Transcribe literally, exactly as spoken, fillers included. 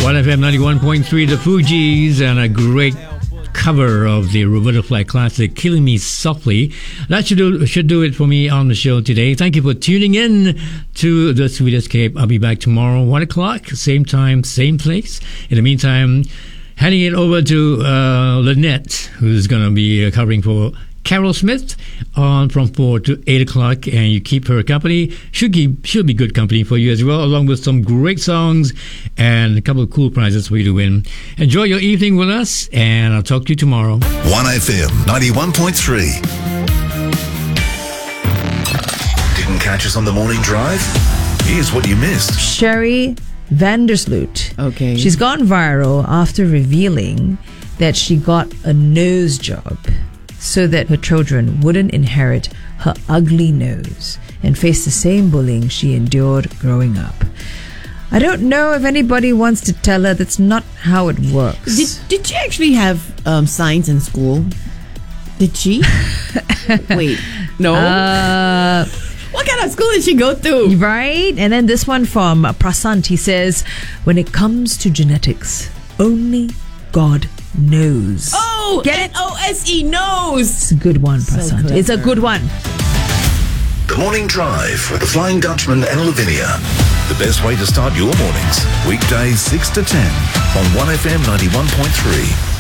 one F M ninety-one point three, The Fugees, and a great cover of the Roberta Flack classic Killing Me Softly. That should do, should do it for me on the show today. Thank you for tuning in to The Sweet Escape. I'll be back tomorrow, one o'clock, same time, same place. In the meantime, handing it over to uh, Lynette, who's going to be uh, covering for Carol Smith on from four to eight o'clock, and you keep her company. She'll, keep, she'll be good company for you as well, along with some great songs and a couple of cool prizes for you to win. Enjoy your evening with us, and I'll talk to you tomorrow. one F M ninety-one point three. Didn't catch us on the morning drive? Here's what you missed. Sherry Vandersloot. Okay. She's gone viral after revealing that she got a nose job so that her children wouldn't inherit her ugly nose and face the same bullying she endured growing up. I don't know if anybody wants to tell her that's not how it works. Did, did she actually have um, science in school? Did she? Wait, no? Uh, what kind of school did she go to? right? And then this one from Prasant. He says, when it comes to genetics, only God knows. Oh, get it? O S E knows. It's a good one, Prasant. So it's a good one. The Morning Drive with the Flying Dutchman and Lavinia. The best way to start your mornings. Weekdays six to ten on one F M ninety-one point three.